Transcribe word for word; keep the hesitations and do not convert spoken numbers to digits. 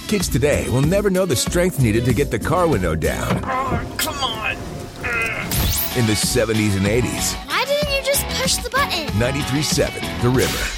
Kids today will never know the strength needed to get the car window down. Oh, come on. In the seventies and eighties. Why didn't you just push the button? ninety-three point seven The River.